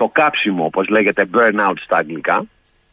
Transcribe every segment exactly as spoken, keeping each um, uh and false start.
το κάψιμο, όπως λέγεται burnout στα αγγλικά,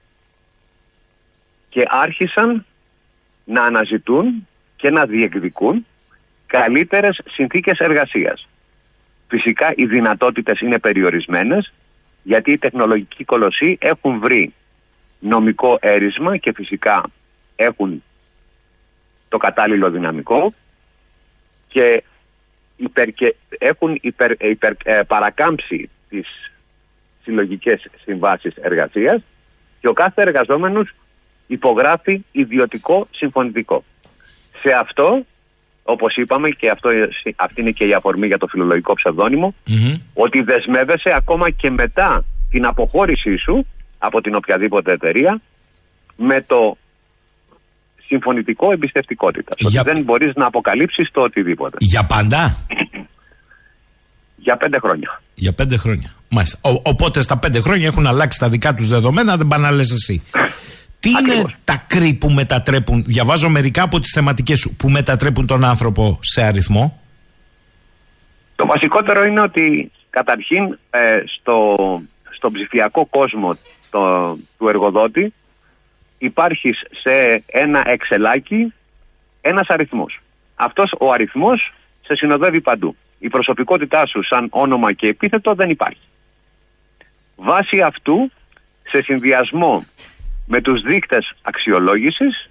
και άρχισαν να αναζητούν και να διεκδικούν καλύτερες συνθήκες εργασίας. Φυσικά οι δυνατότητες είναι περιορισμένες, γιατί οι τεχνολογικοί κολοσσοί έχουν βρει νομικό έρισμα και φυσικά έχουν το κατάλληλο δυναμικό και, υπερ, και έχουν υπερ, υπερ, ε, παρακάμψει τις συλλογικές συμβάσεις εργασίας και ο κάθε εργαζόμενος υπογράφει ιδιωτικό συμφωνητικό. Σε αυτό, όπως είπαμε, και αυτό, αυτή είναι και η αφορμή για το φιλολογικό ψευδώνυμο, mm-hmm. ότι δεσμεύεσαι ακόμα και μετά την αποχώρησή σου από την οποιαδήποτε εταιρεία με το συμφωνητικό εμπιστευτικότητας. Για... Ότι δεν μπορείς να αποκαλύψεις το οτιδήποτε. Για πάντα? Για πέντε χρόνια. Για πέντε χρόνια. Μάλιστα. Ο, οπότε στα πέντε χρόνια έχουν αλλάξει τα δικά τους δεδομένα, δεν πάνε να λες εσύ. Τι Ακριβώς. Είναι τα κρύ που μετατρέπουν, διαβάζω μερικά από τις θεματικές σου, που μετατρέπουν τον άνθρωπο σε αριθμό? Το βασικότερο είναι ότι καταρχήν ε, στο, στο ψηφιακό κόσμο το, του εργοδότη υπάρχει σε ένα εξελάκι ένας αριθμός. Αυτός ο αριθμός σε συνοδεύει παντού. Η προσωπικότητά σου σαν όνομα και επίθετο δεν υπάρχει. Βάσει αυτού, σε συνδυασμό με τους δείκτες αξιολόγησης,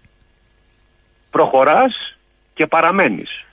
προχωράς και παραμένεις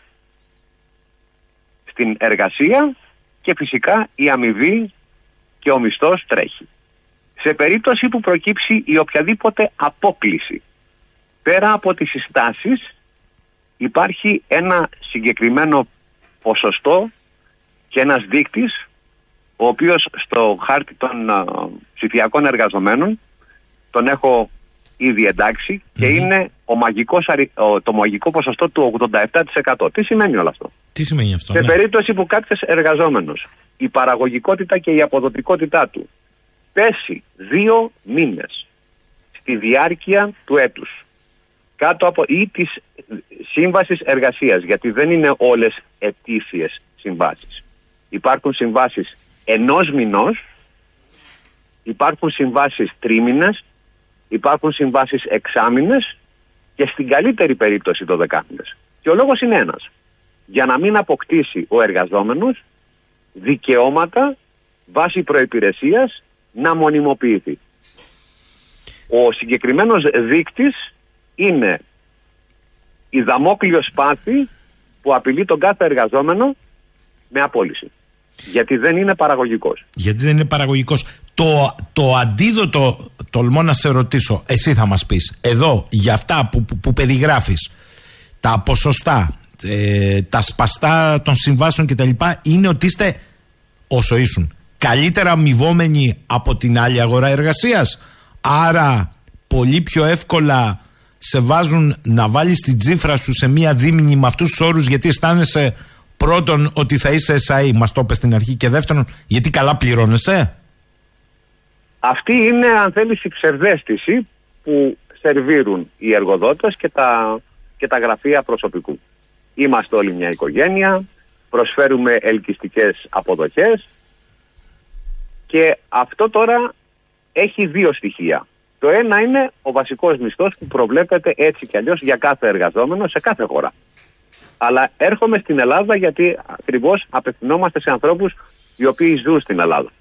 στην εργασία και φυσικά η αμοιβή και ο μισθός τρέχει. Σε περίπτωση που προκύψει η οποιαδήποτε απόκλιση πέρα από τις συστάσεις, υπάρχει ένα συγκεκριμένο ποσοστό και ένας δείκτης, ο οποίος στο χάρτη των uh, ψηφιακών εργαζομένων τον έχω ήδη εντάξει και mm-hmm. είναι ο μαγικός, το μαγικό ποσοστό του ογδόντα επτά τοις εκατό. Τι σημαίνει όλο αυτό? Τι σημαίνει αυτό? Σε ναι. περίπτωση που κάποιος εργαζόμενος, η παραγωγικότητα και η αποδοτικότητά του πέσει δύο μήνες στη διάρκεια του έτους κάτω από ή της σύμβασης εργασίας, γιατί δεν είναι όλες ετήσιες συμβάσεις. Υπάρχουν συμβάσεις ενός μηνός, υπάρχουν συμβάσεις τρίμηνες, υπάρχουν συμβάσεις εξάμηνες και στην καλύτερη περίπτωση το δεκάμηνες. Και ο λόγος είναι ένας. Για να μην αποκτήσει ο εργαζόμενος δικαιώματα βάσει προϋπηρεσίας να μονιμοποιηθεί. Ο συγκεκριμένος δείκτης είναι η δαμόκλειο σπάθη που απειλεί τον κάθε εργαζόμενο με απόλυση. Γιατί δεν είναι παραγωγικός. Γιατί δεν είναι παραγωγικός. Το, το αντίδοτο, τολμώ να σε ρωτήσω, εσύ θα μας πεις, εδώ για αυτά που, που, που περιγράφεις, τα ποσοστά, ε, τα σπαστά των συμβάσεων κτλ. Είναι ότι είστε, όσο ήσουν, καλύτερα αμοιβόμενοι από την άλλη αγορά εργασίας. Άρα πολύ πιο εύκολα σε βάζουν να βάλεις την τσίφρα σου σε μία δίμηνη με αυτούς τους όρους, γιατί αισθάνεσαι πρώτον ότι θα είσαι ες άι, μας το είπες στην αρχή, και δεύτερον γιατί καλά πληρώνεσαι. Αυτή είναι, αν θέλεις, η ψευδαίσθηση που σερβίρουν οι εργοδότες και τα, και τα γραφεία προσωπικού. Είμαστε όλοι μια οικογένεια, προσφέρουμε ελκυστικές αποδοχές και αυτό τώρα έχει δύο στοιχεία. Το ένα είναι ο βασικός μισθός που προβλέπεται έτσι κι αλλιώς για κάθε εργαζόμενο σε κάθε χώρα. Αλλά έρχομαι στην Ελλάδα γιατί ακριβώς απευθυνόμαστε σε ανθρώπους οι οποίοι ζουν στην Ελλάδα.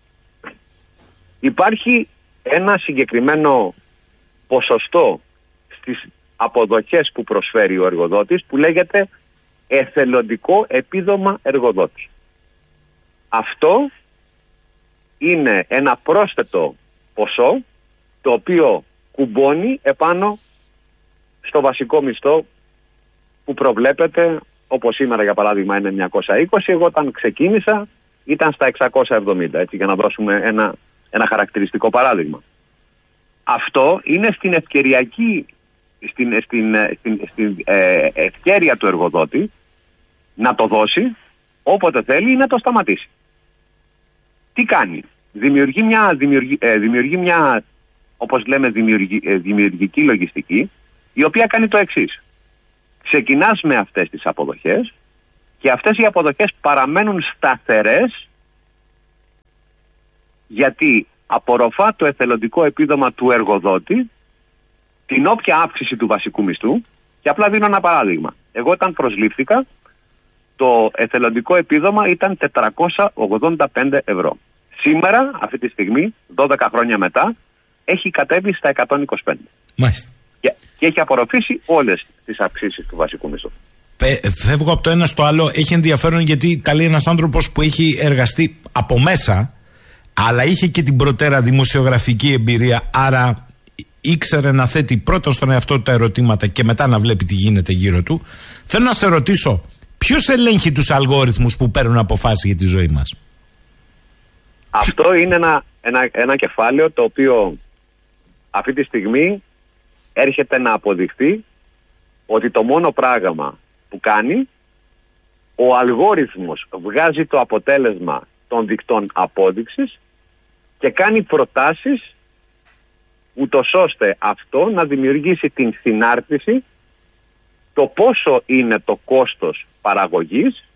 Υπάρχει ένα συγκεκριμένο ποσοστό στις αποδοχές που προσφέρει ο εργοδότης που λέγεται εθελοντικό επίδομα εργοδότη. Αυτό είναι ένα πρόσθετο ποσό το οποίο κουμπώνει επάνω στο βασικό μισθό που προβλέπεται, όπως σήμερα για παράδειγμα είναι εννιακόσια είκοσι, εγώ όταν ξεκίνησα ήταν στα εξακόσια εβδομήντα, έτσι, για να δώσουμε ένα, ένα χαρακτηριστικό παράδειγμα. Αυτό είναι στην ευκαιριακή, στην, στην, στην, στην ε, ευκαιρία του εργοδότη να το δώσει όποτε θέλει ή να το σταματήσει. Τι κάνει? Δημιουργεί μια, δημιουργεί, ε, δημιουργεί μια όπως λέμε δημιουργη, ε, δημιουργική λογιστική, η οποία κάνει το εξής. Ξεκινάς με αυτές τις αποδοχές και αυτές οι αποδοχές παραμένουν σταθερές γιατί απορροφά το εθελοντικό επίδομα του εργοδότη την όποια αύξηση του βασικού μισθού. Και απλά δίνω ένα παράδειγμα. Εγώ όταν προσλήφθηκα, το εθελοντικό επίδομα ήταν τετρακόσια ογδόντα πέντε ευρώ. Σήμερα, αυτή τη στιγμή, δώδεκα χρόνια μετά, έχει κατέβει στα εκατόν είκοσι πέντε. Μάλιστα. Και, και έχει απορροφήσει όλες τις αυξήσεις του βασικού μισθού. Φεύγω από το ένα στο άλλο. Έχει ενδιαφέρον γιατί τα λέει ένας άνθρωπος που έχει εργαστεί από μέσα, αλλά είχε και την προτέρα δημοσιογραφική εμπειρία, άρα ήξερε να θέτει πρώτα στον εαυτό του τα ερωτήματα και μετά να βλέπει τι γίνεται γύρω του. Θέλω να σε ρωτήσω, ποιος ελέγχει τους αλγόριθμους που παίρνουν αποφάσεις για τη ζωή μας? Αυτό είναι ένα, ένα, ένα κεφάλαιο το οποίο αυτή τη στιγμή έρχεται να αποδειχθεί ότι το μόνο πράγμα που κάνει, ο αλγόριθμος βγάζει το αποτέλεσμα των δικτών απόδειξης και κάνει προτάσεις ούτως ώστε αυτό να δημιουργήσει την συνάρτηση το πόσο είναι το κόστος παραγωγής,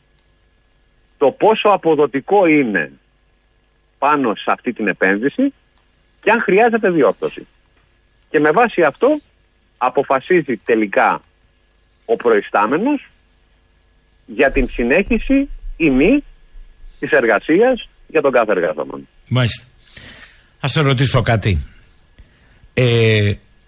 το πόσο αποδοτικό είναι πάνω σε αυτή την επένδυση και αν χρειάζεται διόρθωση. Και με βάση αυτό αποφασίζει τελικά ο προϊστάμενος για την συνέχιση ή μη της εργασίας για τον κάθε εργαζόμενο. Μάλιστα. Ας σε ρωτήσω κάτι. Ε,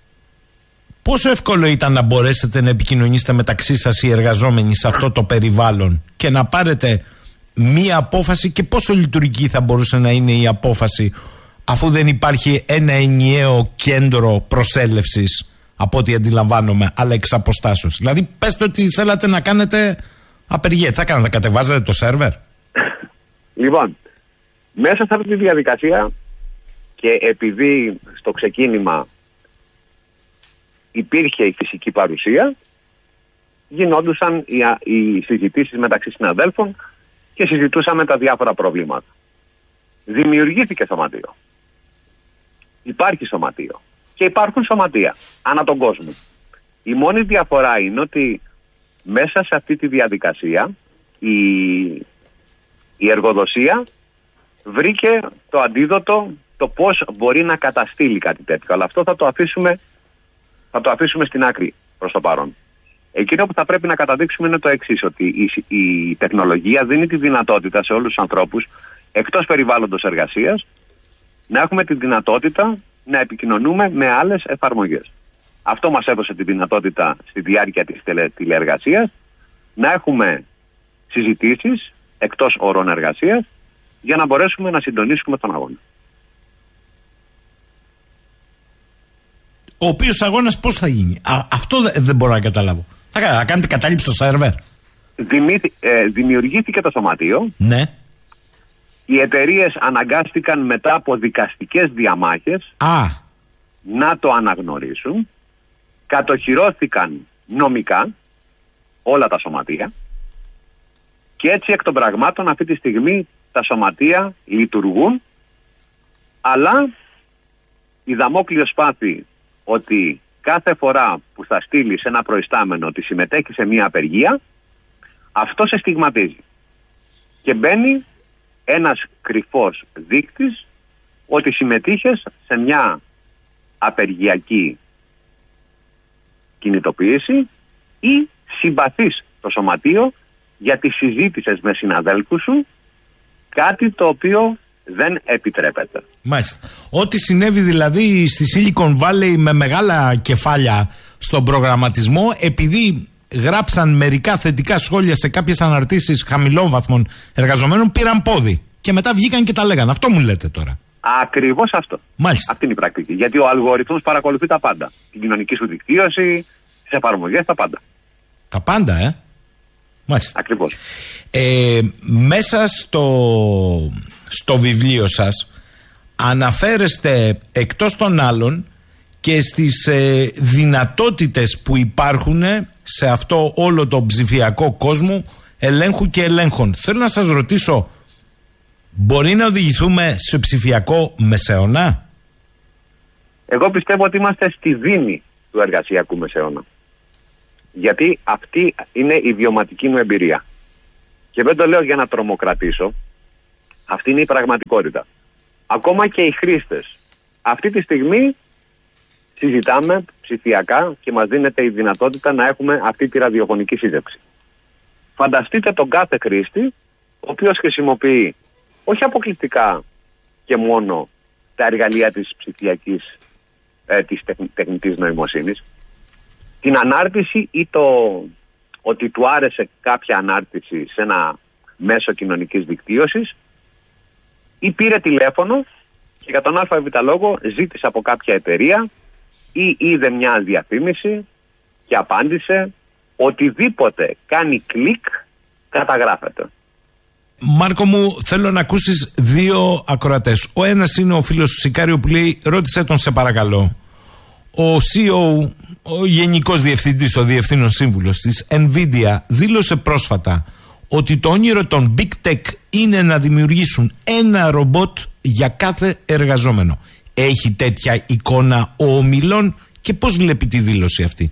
πόσο εύκολο ήταν να μπορέσετε να επικοινωνήσετε μεταξύ σας οι εργαζόμενοι σε αυτό το περιβάλλον και να πάρετε μία απόφαση, και πόσο λειτουργική θα μπορούσε να είναι η απόφαση αφού δεν υπάρχει ένα ενιαίο κέντρο προσέλευσης, από ό,τι αντιλαμβάνομαι, αλλά εξ αποστάσεως? Δηλαδή πέστε ότι θέλατε να κάνετε απεργία, τι θα κάνετε, θα κατεβάζετε το σερβερ? Λοιπόν, μέσα σε αυτή τη διαδικασία, και επειδή στο ξεκίνημα υπήρχε η φυσική παρουσία, γινόντουσαν οι, οι συζητήσεις μεταξύ συναδέλφων και συζητούσαμε τα διάφορα προβλήματα. Δημιουργήθηκε σωματείο. Υπάρχει σωματείο. Και υπάρχουν σωματεία ανά τον κόσμο. Η μόνη διαφορά είναι ότι μέσα σε αυτή τη διαδικασία η, η εργοδοσία βρήκε το αντίδοτο, το πώς μπορεί να καταστήλει κάτι τέτοιο. Αλλά αυτό θα το αφήσουμε, θα το αφήσουμε στην άκρη προς το παρόν. Εκείνο που θα πρέπει να καταδείξουμε είναι το εξής, ότι η, η τεχνολογία δίνει τη δυνατότητα σε όλους τους ανθρώπους, εκτός περιβάλλοντος εργασίας, να έχουμε τη δυνατότητα να επικοινωνούμε με άλλες εφαρμογές. Αυτό μας έδωσε τη δυνατότητα στη διάρκεια της τελε, τηλεεργασίας να έχουμε συζητήσεις εκτός ωρών εργασίας για να μπορέσουμε να συντονίσουμε τον αγώνα. Ο οποίος αγώνας πώς θα γίνει? Α, αυτό δεν μπορώ να καταλάβω. Θα, θα κάνετε κατάληψη στο σερβερ? Δημι, ε, δημιουργήθηκε το σωματείο. Ναι. Οι εταιρείες αναγκάστηκαν μετά από δικαστικές διαμάχες Α. να το αναγνωρίσουν. Κατοχυρώθηκαν νομικά όλα τα σωματεία και έτσι εκ των πραγμάτων αυτή τη στιγμή τα σωματεία λειτουργούν, αλλά η δαμόκλειο σπάθη ότι κάθε φορά που θα στείλει ένα προϊστάμενο ότι συμμετέχει σε μια απεργία, αυτό σε στιγματίζει και μπαίνει ένας κρυφός δείκτης ότι συμμετείχες σε μια απεργιακή κινητοποίηση ή συμπαθείς το σωματείο γιατί συζήτησες με συναδέλφους σου κάτι το οποίο δεν επιτρέπεται. Μάλιστα. Ό,τι συνέβη δηλαδή στη Silicon Valley με μεγάλα κεφάλια στον προγραμματισμό, επειδή γράψαν μερικά θετικά σχόλια σε κάποιες αναρτήσεις χαμηλόβαθμων εργαζομένων, πήραν πόδι και μετά βγήκαν και τα λέγανε. Αυτό μου λέτε τώρα? Ακριβώς αυτό. Μάλιστα. Αυτή είναι η πρακτική. Γιατί ο αλγόριθμος παρακολουθεί τα πάντα. Την κοινωνική σου δικτύωση, τις εφαρμογές, τα πάντα. Τα πάντα, ε. Μάλιστα. Ακριβώς. Ε, μέσα στο, στο βιβλίο σας αναφέρεστε εκτός των άλλων και στις ε, δυνατότητες που υπάρχουν σε αυτό όλο το ψηφιακό κόσμο ελέγχου και ελέγχων. Θέλω να σας ρωτήσω, μπορεί να οδηγηθούμε σε ψηφιακό μεσαίωνα? Εγώ πιστεύω ότι είμαστε στη δίνη του εργασιακού μεσαίωνα. Γιατί αυτή είναι η βιωματική μου εμπειρία. Και δεν το λέω για να τρομοκρατήσω. Αυτή είναι η πραγματικότητα. ακόμα και οι χρήστες. Αυτή τη στιγμή συζητάμε ψηφιακά και μας δίνεται η δυνατότητα να έχουμε αυτή τη ραδιοφωνική σύντευξη. Φανταστείτε τον κάθε χρήστη, ο οποίος χρησιμοποιεί όχι αποκλειστικά και μόνο τα εργαλεία της ψηφιακής, ε, της τεκ, τεχνητής νοημοσύνης, την ανάρτηση ή το ότι του άρεσε κάποια ανάρτηση σε ένα μέσο κοινωνικής δικτύωσης, ή πήρε τηλέφωνο και για τον ΑΒ λόγο ζήτησε από κάποια εταιρεία ή είδε μια διαφήμιση και απάντησε, οτιδήποτε κάνει κλικ καταγράφεται. Μάρκο μου, θέλω να ακούσεις δύο ακροατές. Ο ένας είναι ο φίλος του Σικάριου που λέει, ρώτησε τον σε παρακαλώ. Ο σι ι ο, ο γενικός διευθυντής, ο διευθύνων σύμβουλος της Nvidia, δήλωσε πρόσφατα ότι το όνειρο των Big Tech είναι να δημιουργήσουν ένα ρομπότ για κάθε εργαζόμενο. Έχει τέτοια εικόνα ο ομιλών και πώς βλέπει τη δήλωση αυτή?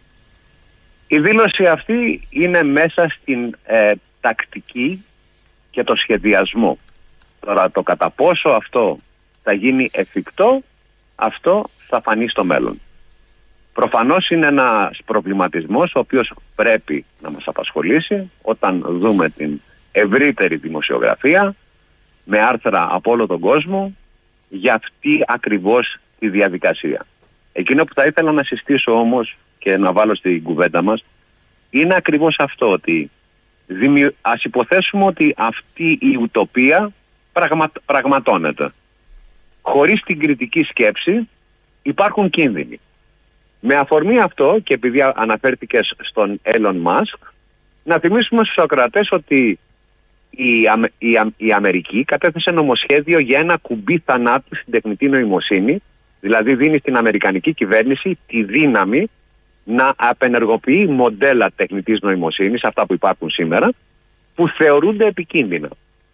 Η δήλωση αυτή είναι μέσα στην ε, τακτική και το σχεδιασμό. Τώρα το κατά πόσο αυτό θα γίνει εφικτό, αυτό θα φανεί στο μέλλον. Προφανώς είναι ένας προβληματισμός ο οποίος πρέπει να μας απασχολήσει όταν δούμε την ευρύτερη δημοσιογραφία με άρθρα από όλο τον κόσμο για αυτή ακριβώς τη διαδικασία. Εκείνο που θα ήθελα να συστήσω όμως και να βάλω στην κουβέντα μας είναι ακριβώς αυτό, ότι δημιου... ας υποθέσουμε ότι αυτή η ουτοπία πραγμα... πραγματώνεται. Χωρίς την κριτική σκέψη υπάρχουν κίνδυνοι. Με αφορμή αυτό, και επειδή αναφέρθηκες στον Elon Musk, να θυμίσουμε στους ακροατές ότι η, Αμε... η, Α... η Αμερική κατέθεσε νομοσχέδιο για ένα κουμπί θανάτου στην τεχνητή νοημοσύνη, δηλαδή δίνει στην αμερικανική κυβέρνηση τη δύναμη να απενεργοποιεί μοντέλα τεχνητής νοημοσύνης, αυτά που υπάρχουν σήμερα, που θεωρούνται επικίνδυνα.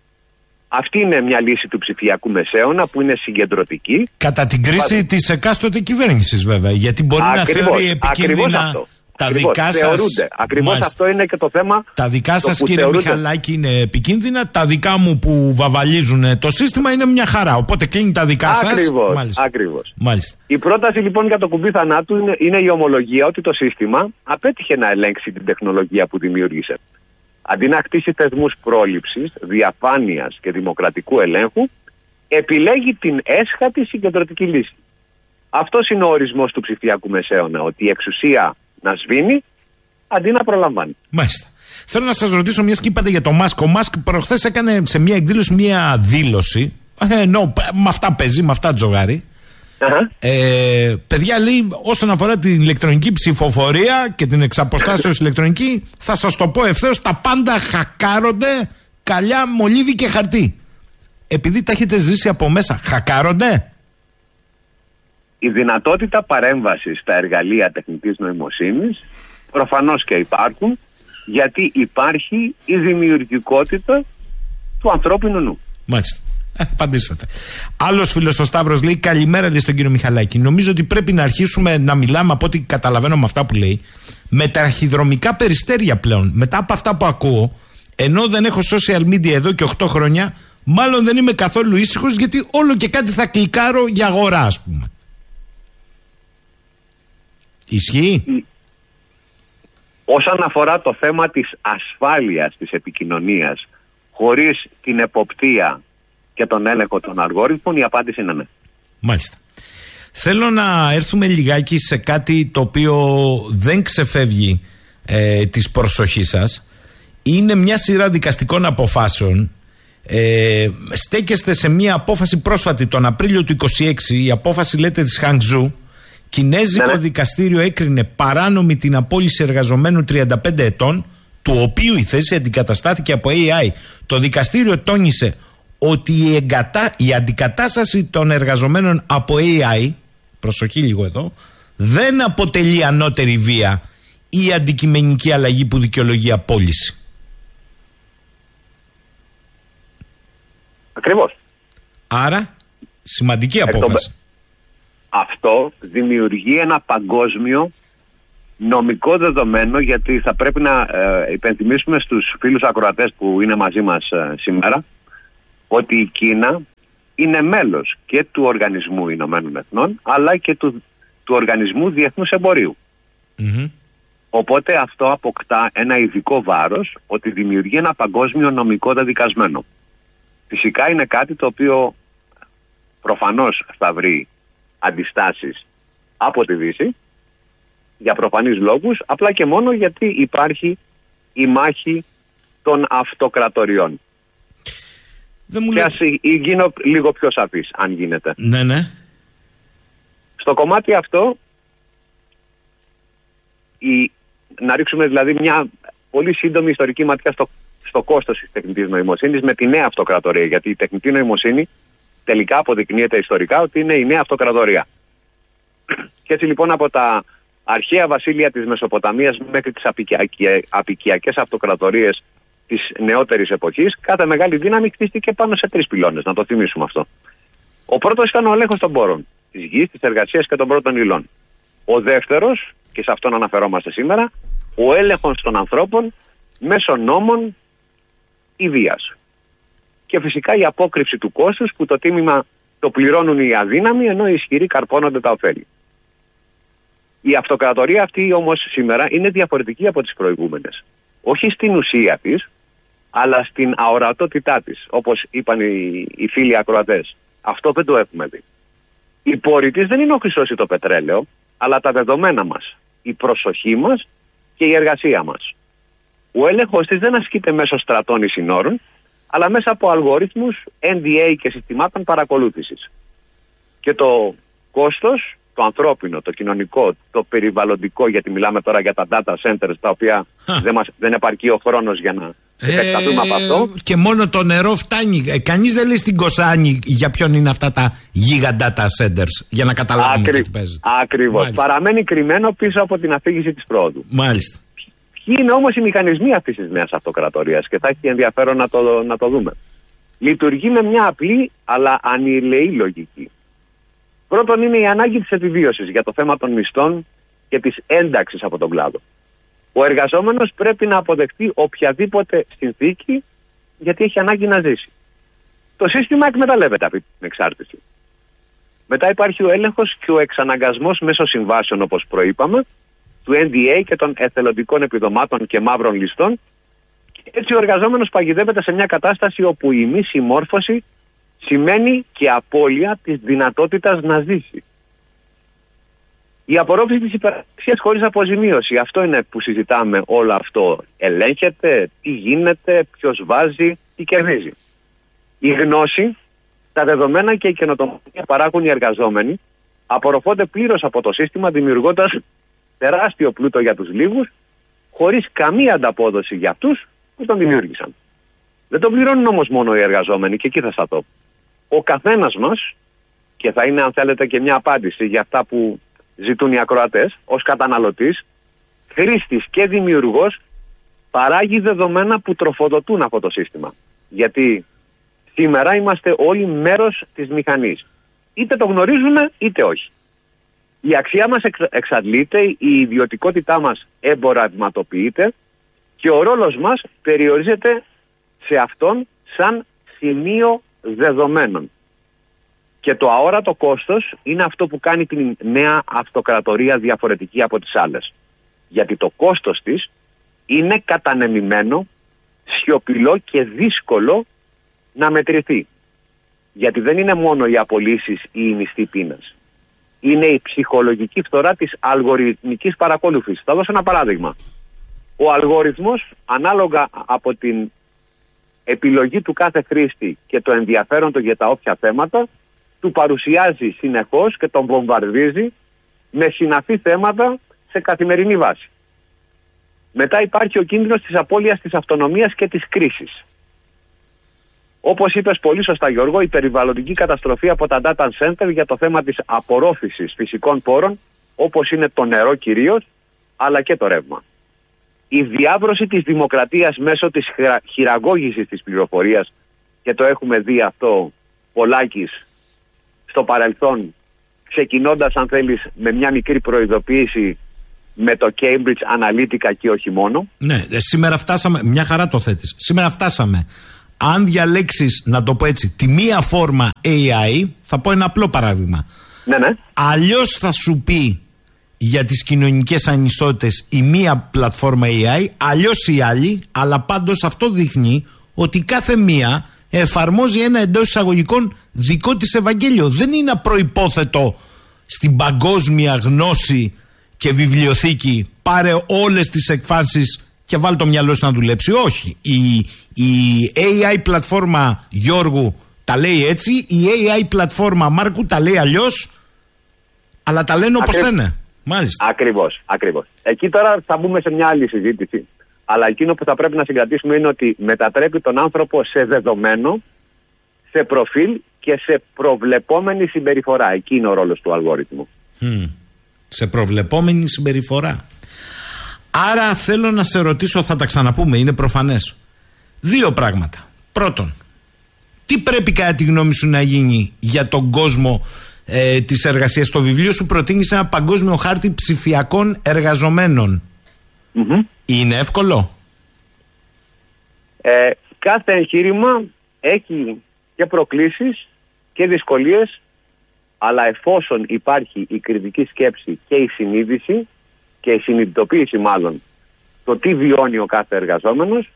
Αυτή είναι μια λύση του ψηφιακού μεσαίωνα που είναι συγκεντρωτική. Κατά την κρίση Πα... της εκάστοτε κυβέρνησης βέβαια, γιατί μπορεί ακριβώς, να θεωρεί επικίνδυνα τα ακριβώς, δικά σας. Θεωρούνται. Ακριβώς Μάλιστα. Αυτό είναι και το θέμα. Τα δικά σας κύριε θεωρούνται... Μιχαλάκη είναι επικίνδυνα, τα δικά μου που βαβαλίζουν το σύστημα είναι μια χαρά, οπότε κλείνει τα δικά σας. Ακριβώς, Μάλιστα. Ακριβώς. Μάλιστα. Η πρόταση λοιπόν για το κουμπί θανάτου είναι, είναι η ομολογία ότι το σύστημα απέτυχε να ελέγξει την τεχνολογία που δημιούργησε. Αντί να χτίσει θεσμούς πρόληψης, διαφάνειας και δημοκρατικού ελέγχου, επιλέγει την έσχατη συγκεντρωτική λύση. Αυτός είναι ο ορισμός του ψηφιακού μεσαίωνα, ότι η εξουσία να σβήνει αντί να προλαμβάνει. Μάλιστα. Θέλω να σας ρωτήσω, μιας και είπατε για το Μάσκ. Ο Μάσκ προχθές έκανε σε μια εκδήλωση μια δήλωση. Ε, no, με αυτά παίζει, με αυτά τζογάρει. Uh-huh. Ε, παιδιά, λέει, όσον αφορά την ηλεκτρονική ψηφοφορία και την εξαποστάσεως ηλεκτρονική, θα σας το πω ευθέως, τα πάντα χακάρονται, καλιά, μολύβι και χαρτί. Επειδή τα έχετε ζήσει από μέσα, χακάρονται? Η δυνατότητα παρέμβασης στα εργαλεία τεχνητής νοημοσύνης προφανώς και υπάρχουν, γιατί υπάρχει η δημιουργικότητα του ανθρώπινου νου. Μάλιστα. Ε, απαντήσατε. Άλλος φίλος ο Σταύρος λέει, καλημέρα λέει στον κύριο Μιχαλάκη. Νομίζω ότι πρέπει να αρχίσουμε να μιλάμε, από ό,τι καταλαβαίνω με αυτά που λέει, με ταχυδρομικά περιστέρια πλέον. Μετά από αυτά που ακούω, ενώ δεν έχω social media εδώ και οκτώ χρόνια, μάλλον δεν είμαι καθόλου ήσυχος, γιατί όλο και κάτι θα κλικάρω για αγορά, ας πούμε. Ισχύει? Όσον αφορά το θέμα της ασφάλειας της επικοινωνίας χωρίς την εποπτεία και τον έλεγχο των αλγόριθμων, η απάντηση είναι ναι. Μάλιστα. Θέλω να έρθουμε λιγάκι σε κάτι το οποίο δεν ξεφεύγει ε, της προσοχής σας. Είναι μια σειρά δικαστικών αποφάσεων. Ε, στέκεστε σε μια απόφαση πρόσφατη τον Απρίλιο του είκοσι έξι. Η απόφαση λέτε της Χανγκζού. Κινέζικο ναι, ναι. δικαστήριο έκρινε παράνομη την απόλυση εργαζομένου τριάντα πέντε ετών, του οποίου η θέση αντικαταστάθηκε από έι άι. Το δικαστήριο τόνισε ότι η, εγκατά, η αντικατάσταση των εργαζομένων από έι άι, προσοχή λίγο εδώ, δεν αποτελεί ανώτερη βία ή αντικειμενική αλλαγή που δικαιολογεί απόλυση. Ακριβώς. Άρα, σημαντική απόφαση. Αυτό δημιουργεί ένα παγκόσμιο νομικό δεδομένο, γιατί θα πρέπει να ε, υπενθυμίσουμε στους φίλους ακροατές που είναι μαζί μας ε, σήμερα ότι η Κίνα είναι μέλος και του Οργανισμού Ηνωμένων Εθνών, αλλά και του, του Οργανισμού Διεθνούς Εμπορίου. Mm-hmm. Οπότε αυτό αποκτά ένα ειδικό βάρος, ότι δημιουργεί ένα παγκόσμιο νομικό δεδικασμένο. Φυσικά είναι κάτι το οποίο προφανώς θα βρει αντιστάσεις από τη Δύση, για προφανείς λόγους, απλά και μόνο γιατί υπάρχει η μάχη των αυτοκρατοριών. Δεν μου και ας γίνω λίγο πιο σαφής, αν γίνεται. Ναι, ναι. Στο κομμάτι αυτό, η, να ρίξουμε δηλαδή μια πολύ σύντομη ιστορική ματιά στο, στο κόστος της τεχνητής νοημοσύνης με τη νέα αυτοκρατορία. Γιατί η τεχνητή νοημοσύνη τελικά αποδεικνύεται ιστορικά ότι είναι η νέα αυτοκρατορία. Και έτσι λοιπόν από τα αρχαία βασίλεια της Μεσοποταμίας μέχρι τις απικιακές αυτοκρατορίες της νεότερης εποχής, κάθε μεγάλη δύναμη χτίστηκε πάνω σε τρεις πυλώνες, να το θυμίσουμε αυτό. Ο πρώτος ήταν ο έλεγχος των πόρων, της γης, της εργασίας και των πρώτων υλών. Ο δεύτερος, και σε αυτόν αναφερόμαστε σήμερα, ο έλεγχος των ανθρώπων μέσω νόμων ή βίας. Και φυσικά η απόκρυψη του κόστους, που το τίμημα το πληρώνουν οι αδύναμοι, ενώ οι ισχυροί καρπώνονται τα ωφέλη. Η αυτοκρατορία αυτή όμως σήμερα είναι διαφορετική από τις προηγούμενες. Όχι στην ουσία της, αλλά στην αορατότητά της, όπως είπαν οι, οι φίλοι ακροατές. Αυτό δεν το έχουμε δει. Η πόρη της δεν είναι ο χρυσός ή το πετρέλαιο, αλλά τα δεδομένα μας, η προσοχή μας και η εργασία μας. Ο έλεγχος της δεν ασκείται μέσω στρατών ή συνόρων, αλλά μέσα από αλγορίθμους, εν ντι έι και συστημάτων παρακολούθησης. Και το κόστος, το ανθρώπινο, το κοινωνικό, το περιβαλλοντικό, γιατί μιλάμε τώρα για τα data centers, τα οποία δεν, μας, δεν επαρκεί ο χρόνος για να επεκταθούμε ε, από αυτό. Και μόνο το νερό φτάνει. Ε, κανείς δεν λέει στην Κοσάνη για ποιον είναι αυτά τα γίγα data centers, για να καταλάβουμε Άκρι, τι παίζεται. Ακριβώς. Μάλιστα. Παραμένει κρυμμένο πίσω από την αφήγηση της πρόοδου. Μάλιστα. Ποιοι είναι όμως οι μηχανισμοί αυτής της νέας αυτοκρατορίας, και θα έχει ενδιαφέρον να το, να το δούμε. Λειτουργεί με μια απλή αλλά ανηλεή λογική. Πρώτον είναι η ανάγκη της επιβίωσης για το θέμα των μισθών και της ένταξης από τον κλάδο. Ο εργαζόμενος πρέπει να αποδεχτεί οποιαδήποτε συνθήκη, γιατί έχει ανάγκη να ζήσει. Το σύστημα εκμεταλλεύεται αυτή την εξάρτηση. Μετά υπάρχει ο έλεγχος και ο εξαναγκασμός μέσω συμβάσεων, όπως προείπαμε, του εν ντι έι και των εθελοντικών επιδομάτων και μαύρων ληστών. Και έτσι ο εργαζόμενος παγιδεύεται σε μια κατάσταση όπου η μη συμμόρφωση σημαίνει και απώλεια της δυνατότητας να ζήσει. Η απορρόφηση της υπεραξίας χωρίς αποζημίωση. Αυτό είναι που συζητάμε όλο αυτό. Ελέγχεται, τι γίνεται, ποιος βάζει, τι κερδίζει. Η γνώση, τα δεδομένα και η καινοτομία παράγουν οι εργαζόμενοι, απορροφώνται πλήρως από το σύστημα, δημιουργώντας τεράστιο πλούτο για τους λίγους, χωρίς καμία ανταπόδοση για αυτούς που τον δημιούργησαν. Δεν τον πληρώνουν όμως μόνο οι εργαζόμενοι, και εκεί θα σταθώ. Ο καθένας μας, και θα είναι αν θέλετε και μια απάντηση για αυτά που ζητούν οι ακροατές, ως καταναλωτής, χρήστης και δημιουργός, παράγει δεδομένα που τροφοδοτούν αυτό το σύστημα. Γιατί σήμερα είμαστε όλοι μέρος της μηχανής. Είτε το γνωρίζουμε είτε όχι. Η αξία μας εξ, εξαντλείται, η ιδιωτικότητά μας εμπορευματοποιείται και ο ρόλος μας περιορίζεται σε αυτόν σαν σημείο δεδομένων. Και το αόρατο κόστος είναι αυτό που κάνει την νέα αυτοκρατορία διαφορετική από τις άλλες. Γιατί το κόστος της είναι κατανεμημένο, σιωπηλό και δύσκολο να μετρηθεί. Γιατί δεν είναι μόνο οι απολύσεις ή η μισθή πείνας. Είναι η ψυχολογική φθορά της αλγοριθμικής παρακολούθησης. Θα δώσω ένα παράδειγμα. Ο αλγόριθμος, ανάλογα από την επιλογή του κάθε χρήστη και το ενδιαφέρον του για τα όποια θέματα, του παρουσιάζει συνεχώς και τον βομβαρδίζει με συναφή θέματα σε καθημερινή βάση. Μετά υπάρχει ο κίνδυνος της απώλειας της αυτονομίας και της κρίσης. Όπως είπες πολύ σωστά, Γιώργο, η περιβαλλοντική καταστροφή από τα data center για το θέμα της απορρόφησης φυσικών πόρων, όπως είναι το νερό κυρίως, αλλά και το ρεύμα. Η διάβρωση της δημοκρατίας μέσω της χειραγώγησης της πληροφορίας, και το έχουμε δει αυτό πολλάκις στο παρελθόν, ξεκινώντας αν θέλεις με μια μικρή προειδοποίηση με το Cambridge Analytica και όχι μόνο. Ναι, σήμερα φτάσαμε, μια χαρά το θέτεις, σήμερα φτάσαμε αν διαλέξεις, να το πω έτσι, τη μία φόρμα έι άι, θα πω ένα απλό παράδειγμα. Ναι, ναι. Αλλιώς θα σου πει για τις κοινωνικές ανισότητες η μία πλατφόρμα έι άι, αλλιώς η άλλη, αλλά πάντως αυτό δείχνει ότι κάθε μία εφαρμόζει ένα εντός εισαγωγικών δικό της Ευαγγέλιο. Δεν είναι προϋπόθετο στην παγκόσμια γνώση και βιβλιοθήκη πάρε όλες τις εκφάνσεις και βάλ το μυαλό σου να δουλέψει. Όχι. Η, η έι άι πλατφόρμα Γιώργου τα λέει έτσι, η έι άι πλατφόρμα Μάρκου τα λέει αλλιώς, αλλά τα λένε όπως Ακρι... λένε. Μάλιστα. Ακριβώς, ακριβώς. Εκεί τώρα θα μπούμε σε μια άλλη συζήτηση. Αλλά εκείνο που θα πρέπει να συγκρατήσουμε είναι ότι μετατρέπει τον άνθρωπο σε δεδομένο, σε προφίλ και σε προβλεπόμενη συμπεριφορά. Εκεί είναι ο ρόλος του αλγόριθμου. Mm. Σε προβλεπόμενη συμπεριφορά. Άρα θέλω να σε ρωτήσω, θα τα ξαναπούμε, είναι προφανές. Δύο πράγματα. Πρώτον, τι πρέπει κατά τη γνώμη σου να γίνει για τον κόσμο ε, της εργασίας? Στο βιβλίο σου προτείνεις ένα παγκόσμιο χάρτη ψηφιακών εργαζομένων. Mm-hmm. Είναι εύκολο? Ε, κάθε εγχείρημα έχει και προκλήσεις και δυσκολίες, αλλά εφόσον υπάρχει η κριτική σκέψη και η συνείδηση και η συνειδητοποίηση μάλλον το τι βιώνει ο κάθε εργαζόμενος,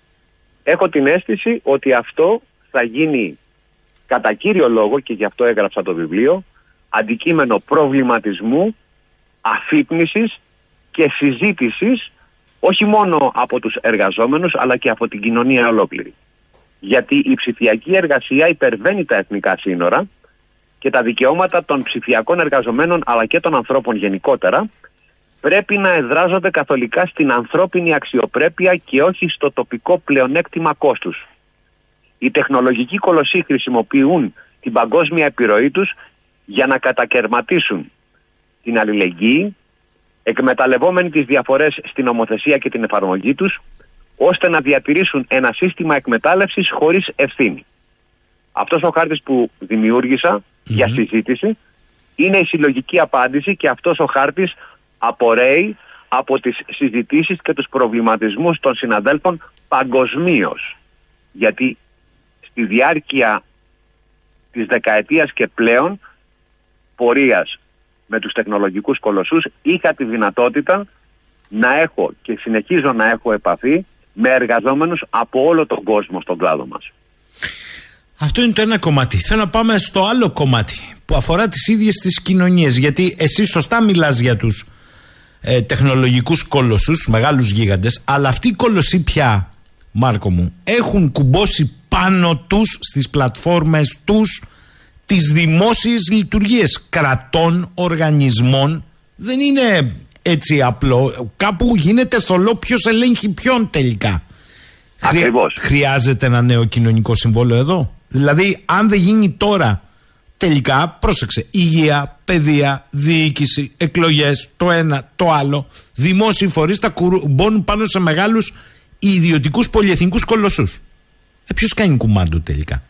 έχω την αίσθηση ότι αυτό θα γίνει κατά κύριο λόγο, και γι' αυτό έγραψα το βιβλίο, αντικείμενο προβληματισμού, αφύπνισης και συζήτησης, όχι μόνο από τους εργαζόμενους αλλά και από την κοινωνία ολόκληρη. Γιατί η ψηφιακή εργασία υπερβαίνει τα εθνικά σύνορα και τα δικαιώματα των ψηφιακών εργαζομένων αλλά και των ανθρώπων γενικότερα πρέπει να εδράζονται καθολικά στην ανθρώπινη αξιοπρέπεια και όχι στο τοπικό πλεονέκτημα κόστους. Οι τεχνολογικοί κολοσσοί χρησιμοποιούν την παγκόσμια επιρροή τους για να κατακαιρματίσουν την αλληλεγγύη, εκμεταλλευόμενοι τις διαφορές στην νομοθεσία και την εφαρμογή τους, ώστε να διατηρήσουν ένα σύστημα εκμετάλλευσης χωρίς ευθύνη. Αυτός ο χάρτης που δημιούργησα mm-hmm. για συζήτηση είναι η συλλογική απάντηση, και αυτός ο χάρτης απορρέει από τις συζητήσεις και τους προβληματισμούς των συναδέλφων παγκοσμίως. Γιατί στη διάρκεια της δεκαετίας και πλέον πορείας με τους τεχνολογικούς κολοσσούς είχα τη δυνατότητα να έχω και συνεχίζω να έχω επαφή με εργαζόμενους από όλο τον κόσμο στον κλάδο μας. Αυτό είναι το ένα κομμάτι. Θέλω να πάμε στο άλλο κομμάτι που αφορά τις ίδιες τις κοινωνίες, γιατί εσύ σωστά μιλάς για τους ε, τεχνολογικούς κολοσσούς, μεγάλους γίγαντες, αλλά αυτοί οι κολοσσοί πια, Μάρκο μου, έχουν κουμπώσει πάνω τους στις πλατφόρμες τους τις δημόσιες λειτουργίες κρατών, οργανισμών. Δεν είναι έτσι απλό. Κάπου γίνεται θολό ποιος ελέγχει ποιον τελικά. Ακριβώς. Χρειάζεται ένα νέο κοινωνικό συμβόλαιο εδώ. Δηλαδή, αν δεν γίνει τώρα, τελικά, πρόσεξε, υγεία, παιδεία, διοίκηση, εκλογές, το ένα, το άλλο, δημόσιοι φορείς τα κουμπώνουν πάνω σε μεγάλους ιδιωτικούς πολυεθνικούς κολοσσούς. Ε, ποιος κάνει κουμάντο τελικά?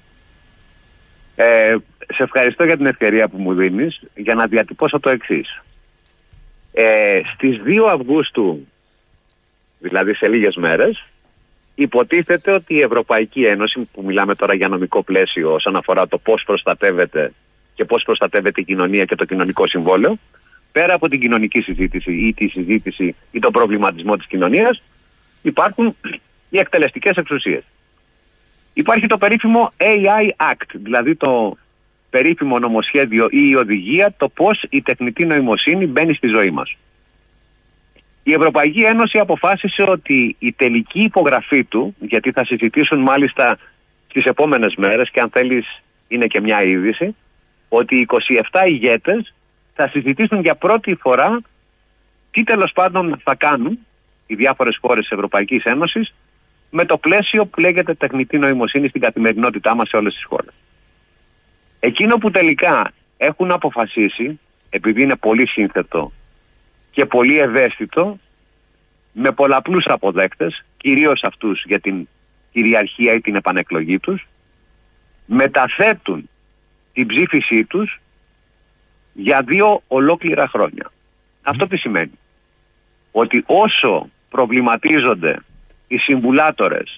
Ε, σε ευχαριστώ για την ευκαιρία που μου δίνεις για να διατυπώσω το εξής. Ε, στις δύο Αυγούστου, δηλαδή σε λίγες μέρες, υποτίθεται ότι η Ευρωπαϊκή Ένωση, που μιλάμε τώρα για νομικό πλαίσιο όσον αφορά το πώς προστατεύεται και πώς προστατεύεται η κοινωνία και το κοινωνικό συμβόλαιο, πέρα από την κοινωνική συζήτηση ή τη συζήτηση ή τον προβληματισμό της κοινωνίας, υπάρχουν οι εκτελεστικές εξουσίες. Υπάρχει το περίφημο έι άι Act, δηλαδή το περίφημο νομοσχέδιο ή η οδηγία, το πώς η τεχνητή νοημοσύνη μπαίνει στη ζωή μας. Η Ευρωπαϊκή Ένωση αποφάσισε ότι η τελική υπογραφή του, γιατί θα συζητήσουν μάλιστα τις επόμενες μέρες και αν θέλεις είναι και μια είδηση, ότι οι είκοσι επτά ηγέτες θα συζητήσουν για πρώτη φορά τι τέλος πάντων θα κάνουν οι διάφορες χώρες της Ευρωπαϊκής Ένωσης με το πλαίσιο που λέγεται τεχνητή νοημοσύνη στην καθημερινότητά μας σε όλες τις χώρες. Εκείνο που τελικά έχουν αποφασίσει, επειδή είναι πολύ σύνθετο και πολύ ευαίσθητο, με πολλαπλούς αποδέκτες, κυρίως αυτούς για την κυριαρχία ή την επανεκλογή τους, μεταθέτουν την ψήφισή τους για δύο ολόκληρα χρόνια. Mm. Αυτό τι σημαίνει? Ότι όσο προβληματίζονται οι συμβουλάτορες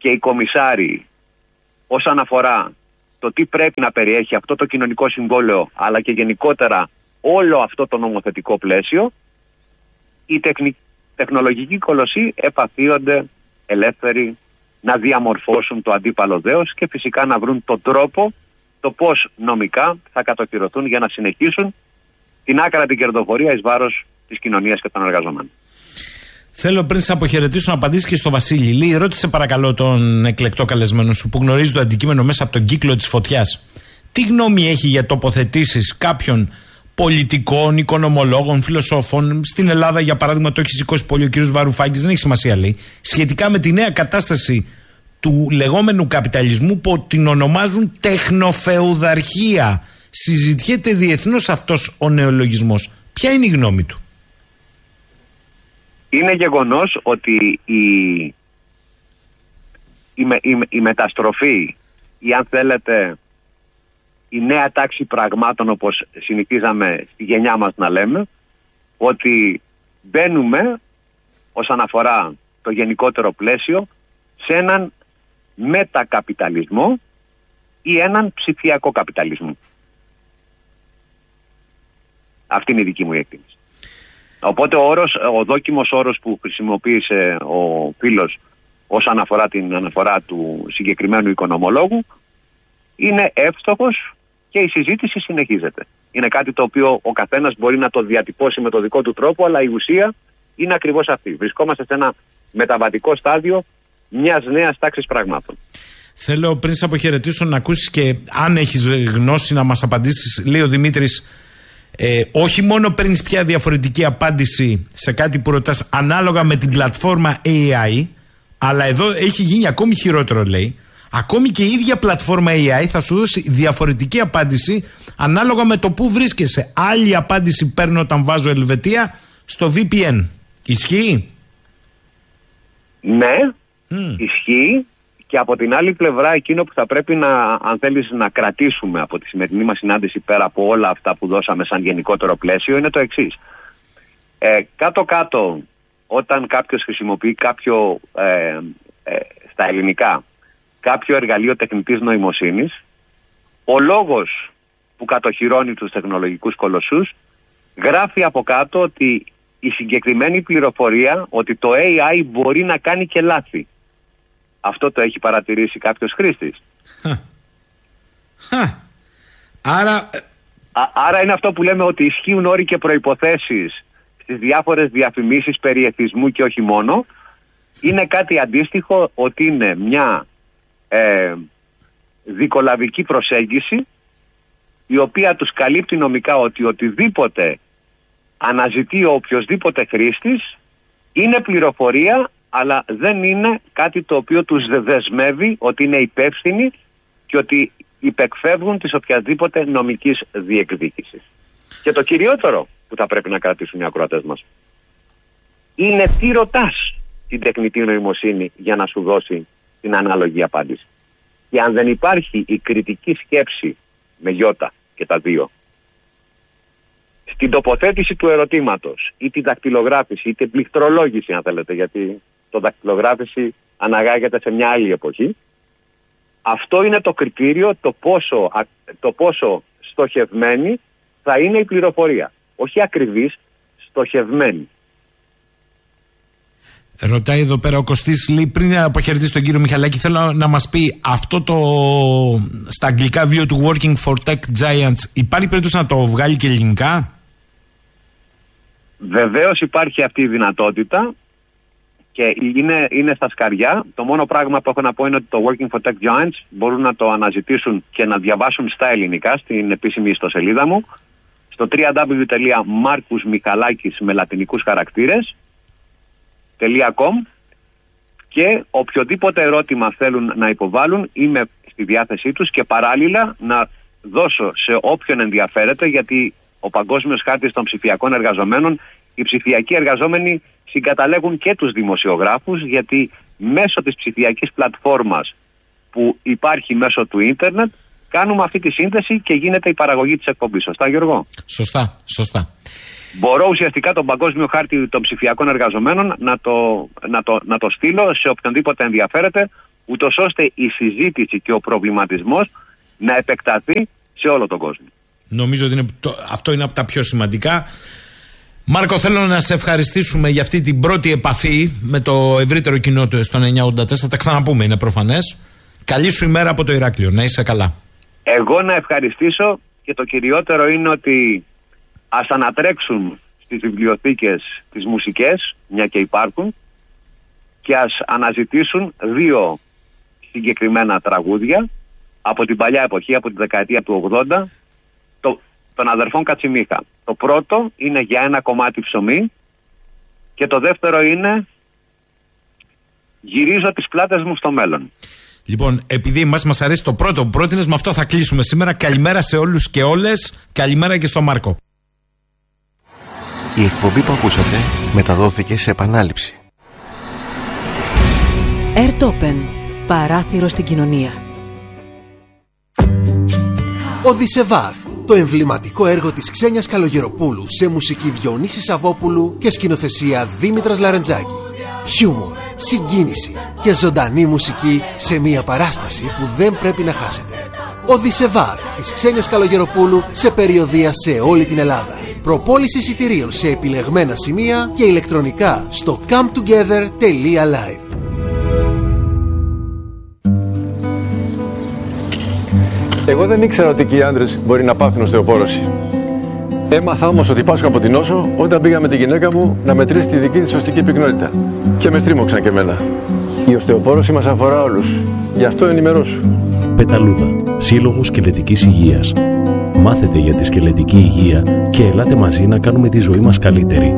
και οι κομισάροι όσον αφορά το τι πρέπει να περιέχει αυτό το κοινωνικό συμβόλαιο, αλλά και γενικότερα όλο αυτό το νομοθετικό πλαίσιο, οι τεχνη... τεχνολογικοί κολοσσοί επαφίονται ελεύθεροι να διαμορφώσουν το αντίπαλο δέος και φυσικά να βρουν τον τρόπο το πώς νομικά θα κατοχυρωθούν για να συνεχίσουν την άκρατη κερδοφορία εις βάρος της κοινωνίας και των εργαζομένων. Θέλω πριν σε αποχαιρετήσω να απαντήσει και στο Βασίλη. Λί, ρώτησε παρακαλώ τον εκλεκτό καλεσμένο σου που γνωρίζει το αντικείμενο μέσα από τον κύκλο της φωτιάς. Τι γνώμη έχει για τοποθετήσεις κάποιων πολιτικών, οικονομολόγων, φιλοσόφων? Στην Ελλάδα, για παράδειγμα, το έχει σηκώσει πολύ ο κ. Βαρουφάκης, δεν έχει σημασία, λέει, σχετικά με τη νέα κατάσταση του λεγόμενου καπιταλισμού που την ονομάζουν τεχνοφεουδαρχία. Συζητιέται διεθνώς αυτός ο νεολογισμός. Ποια είναι η γνώμη του? Είναι γεγονός ότι η, η, με, η, η μεταστροφή ή αν θέλετε η νέα τάξη πραγμάτων, όπως συνηθίζαμε στη γενιά μας να λέμε, ότι μπαίνουμε όσον αφορά το γενικότερο πλαίσιο σε έναν μετακαπιταλισμό ή έναν ψηφιακό καπιταλισμό. Αυτή είναι η δική μου εκτίμηση. Οπότε ο, όρος, ο δόκιμος όρος που χρησιμοποίησε ο φίλος όσον αφορά την αναφορά του συγκεκριμένου οικονομολόγου είναι εύστοχος και η συζήτηση συνεχίζεται. Είναι κάτι το οποίο ο καθένας μπορεί να το διατυπώσει με το δικό του τρόπο, αλλά η ουσία είναι ακριβώς αυτή. Βρισκόμαστε σε ένα μεταβατικό στάδιο μιας νέας τάξης πραγμάτων. Θέλω πριν σε αποχαιρετήσω να ακούσεις και αν έχεις γνώση να μας απαντήσεις, λέει ο Δημήτρης, ε, όχι μόνο παίρνεις πια διαφορετική απάντηση σε κάτι που ρωτάς ανάλογα με την πλατφόρμα έι άι, αλλά εδώ έχει γίνει ακόμη χειρότερο, λέει. Ακόμη και η ίδια πλατφόρμα έι άι θα σου δώσει διαφορετική απάντηση ανάλογα με το που βρίσκεσαι. Άλλη απάντηση παίρνω όταν βάζω Ελβετία στο βι πι εν. Ισχύει? Ναι, mm. ισχύει. Και από την άλλη πλευρά, εκείνο που θα πρέπει να, αν θέλεις, να κρατήσουμε από τη σημερινή μας συνάντηση, πέρα από όλα αυτά που δώσαμε σαν γενικότερο πλαίσιο, είναι το εξής. Ε, κάτω-κάτω, όταν κάποιος χρησιμοποιεί κάποιο, ε, ε, στα ελληνικά, κάποιο εργαλείο τεχνητής νοημοσύνης, ο λόγος που κατοχυρώνει τους τεχνολογικούς κολοσσούς γράφει από κάτω ότι η συγκεκριμένη πληροφορία, ότι το έι άι μπορεί να κάνει και λάθη. Αυτό το έχει παρατηρήσει κάποιος χρήστης. Άρα... Α, άρα είναι αυτό που λέμε ότι ισχύουν όροι και προϋποθέσεις στις διάφορες διαφημίσεις περί εθισμού και όχι μόνο. Είναι κάτι αντίστοιχο, ότι είναι μια ε, δικολαβική προσέγγιση η οποία τους καλύπτει νομικά ότι οτιδήποτε αναζητεί ο οποιοσδήποτε χρήστης είναι πληροφορία, αλλά δεν είναι κάτι το οποίο τους δεσμεύει ότι είναι υπεύθυνοι και ότι υπεκφεύγουν της οποιασδήποτε νομικής διεκδίκησης. Και το κυριότερο που θα πρέπει να κρατήσουν οι ακροατές μας είναι τι ρωτάς την τεχνητή νοημοσύνη για να σου δώσει την ανάλογη απάντηση. Και αν δεν υπάρχει η κριτική σκέψη με γιώτα και τα δύο στην τοποθέτηση του ερωτήματος ή τη δακτυλογράφηση ή την πληκτρολόγηση, αν θέλετε, γιατί το δακτυλογράφηση αναγάγεται σε μια άλλη εποχή, αυτό είναι το κριτήριο το πόσο, το πόσο στοχευμένη θα είναι η πληροφορία. Όχι ακριβής, στοχευμένη. Ρωτάει εδώ πέρα ο Κωστής, λέει, πριν αποχαιρετήσει τον κύριο Μιχαλάκη, θέλω να μας πει αυτό το στα αγγλικά βιβλίο του Working for Tech Giants, υπάρχει περίπτωση να το βγάλει και ελληνικά? Βεβαίως υπάρχει αυτή η δυνατότητα και είναι, είναι στα σκαριά. Το μόνο πράγμα που έχω να πω είναι ότι το Working for Tech Giants μπορούν να το αναζητήσουν και να διαβάσουν στα ελληνικά στην επίσημη ιστοσελίδα μου στο double-u double-u double-u τελεία μάρκους μιχαλάκης με λατινικούς χαρακτήρες .com, και οποιοδήποτε ερώτημα θέλουν να υποβάλουν είμαι στη διάθεσή τους και παράλληλα να δώσω σε όποιον ενδιαφέρεται, γιατί ο Παγκόσμιος Χάρτης των Ψηφιακών Εργαζομένων, οι ψηφιακοί εργαζόμενοι συγκαταλέγουν και τους δημοσιογράφους, γιατί μέσω της ψηφιακής πλατφόρμας που υπάρχει μέσω του ίντερνετ κάνουμε αυτή τη σύνθεση και γίνεται η παραγωγή της εκπομπής. Σωστά, Γιώργο? Σωστά, σωστά. Μπορώ ουσιαστικά τον Παγκόσμιο Χάρτη των Ψηφιακών Εργαζομένων να το, να το, να το στείλω σε οποιονδήποτε ενδιαφέρεται, ούτως ώστε η συζήτηση και ο προβληματισμός να επεκταθεί σε όλο τον κόσμο. Νομίζω ότι είναι, το, αυτό είναι από τα πιο σημαντικά. Μάρκο, θέλω να σε ευχαριστήσουμε για αυτή την πρώτη επαφή με το ευρύτερο κοινό του στον εννιακόσια ογδόντα τέσσερα. Τα ξαναπούμε, είναι προφανές. Καλή σου ημέρα από το Ηράκλειο. Να είσαι καλά. Εγώ να ευχαριστήσω, και το κυριότερο είναι ότι ας ανατρέξουν στις βιβλιοθήκες τις μουσικές, μια και υπάρχουν, και ας αναζητήσουν δύο συγκεκριμένα τραγούδια από την παλιά εποχή, από τη δεκαετία του ογδόντα, το, των αδερφών Κατσιμίχα. Το πρώτο είναι «Για ένα κομμάτι ψωμί» και το δεύτερο είναι «Γυρίζω τις πλάτες μου στο μέλλον». Λοιπόν, επειδή μας μας αρέσει το πρώτο που πρότεινες, με αυτό θα κλείσουμε σήμερα. Καλημέρα σε όλους και όλες. Καλημέρα και στο Μάρκο. Η εκπομπή που ακούσατε μεταδόθηκε σε επανάληψη. Airtopen. Παράθυρο στην κοινωνία. Οδυσσεβάρ. Το εμβληματικό έργο της Ξένιας Καλογεροπούλου σε μουσική Διονύση Σαββόπουλου και σκηνοθεσία Δήμητρας Λαρεντζάκη. Χιούμορ, συγκίνηση και ζωντανή μουσική σε μια παράσταση που δεν πρέπει να χάσετε. Οδυσσεβάρ της Ξένιας Καλογεροπούλου σε περιοδεία σε όλη την Ελλάδα. Προπόληση εισιτηρίων σε επιλεγμένα σημεία και ηλεκτρονικά στο καμτουγέδερ τελεία λάιβ. Εγώ δεν ήξερα ότι και οι άντρες μπορεί να πάθουν οστεοπόρωση. Έμαθα όμως ότι πάσχω από την νόσο όταν πήγα με τη γυναίκα μου να μετρήσει τη δική της οστική πυκνότητα. Και με στρίμωξαν και εμένα. Η οστεοπόρωση μας αφορά όλους. Γι' αυτό ενημερώσου. Πεταλούδα, Σύλλογος Σκελετικής Υγείας. Μάθετε για τη σκελετική υγεία και ελάτε μαζί να κάνουμε τη ζωή μας καλύτερη.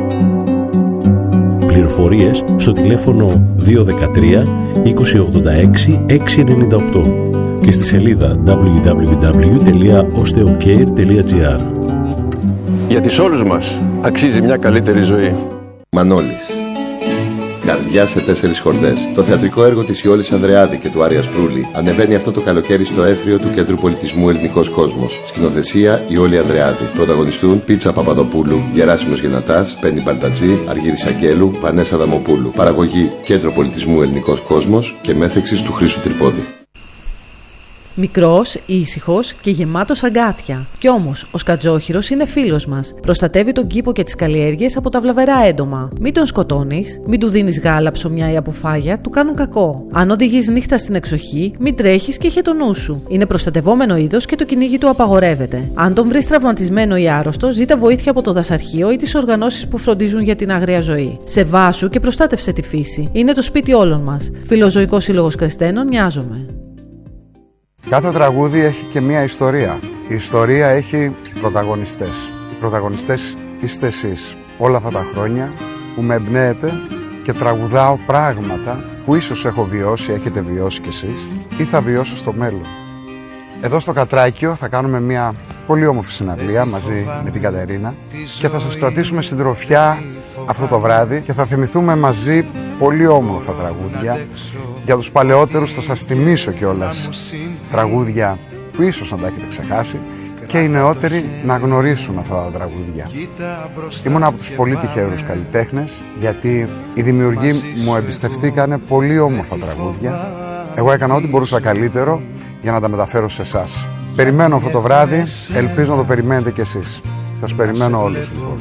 Πληροφορίες στο τηλέφωνο δύο ένα τρία είκοσι ογδόντα έξι εξακόσια ενενήντα οκτώ και στη σελίδα double-u double-u double-u τελεία osteocare τελεία gr. Γιατί σε όλους μας αξίζει μια καλύτερη ζωή. Μανώλης. Καρδιά σε τέσσερις χορδές. Το θεατρικό έργο της Ιόλης Ανδρεάδη και του Άρια Σπρούλη ανεβαίνει αυτό το καλοκαίρι στο αίθριο του Κέντρου Πολιτισμού Ελληνικός Κόσμος. Σκηνοθεσία Ιόλη Ανδρεάδη. Πρωταγωνιστούν Πίτσα Παπαδοπούλου, Γεράσιμος Γενατάς, Πέννη Μπαλτατζή, Αργύρης Αγγέλου, Βανέσα Δαμοπούλου. Παραγωγή Κέντρο Πολιτισμού Ελληνικός Κόσμος και μέθεξης του Χρήστου Τρυπόδη. Μικρός, ήσυχος και γεμάτος αγκάθια. Κι όμως, ο σκατζόχυρος είναι φίλος μας. Προστατεύει τον κήπο και τις καλλιέργειες από τα βλαβερά έντομα. Μην τον σκοτώνεις, μην του δίνεις γάλα, ψωμιά ή αποφάγια, του κάνουν κακό. Αν οδηγείς νύχτα στην εξοχή, μην τρέχεις και είχε το νου σου. Είναι προστατευόμενο είδος και το κυνήγι του απαγορεύεται. Αν τον βρεις τραυματισμένο ή άρρωστο, ζήτα βοήθεια από το δασαρχείο ή τις οργανώσεις που φροντίζουν για την άγρια ζωή. Σεβάσου και προστάτευσε τη φύση. Είναι το σπίτι όλων μας. Φιλοζωικός Σύλλογος Κρεστένων, νοιάζομαι. Κάθε τραγούδι έχει και μία ιστορία. Η ιστορία έχει πρωταγωνιστές. Οι πρωταγωνιστές είστε εσείς. Όλα αυτά τα χρόνια που με εμπνέετε και τραγουδάω πράγματα που ίσως έχω βιώσει, έχετε βιώσει κι εσείς ή θα βιώσω στο μέλλον. Εδώ στο Κατράκιο θα κάνουμε μία πολύ όμορφη συναυλία μαζί με την Κατερίνα και θα σας κρατήσουμε συντροφιά αυτό το βράδυ και θα θυμηθούμε μαζί πολύ όμορφα τραγούδια. Για τους παλαιότερους θα σας θυμίσω κιόλας τραγούδια που ίσως να τα έχετε ξεχάσει και οι νεότεροι να γνωρίσουν αυτά τα τραγούδια. Ήμουν από τους πολύ τυχερούς καλλιτέχνες γιατί οι δημιουργοί μου εμπιστευτήκανε πολύ όμορφα τραγούδια. Εγώ έκανα ό,τι μπορούσα καλύτερο για να τα μεταφέρω σε εσάς. Περιμένω αυτό το βράδυ, ελπίζω να το περιμένετε κι εσείς. Σας περιμένω όλους λοιπόν.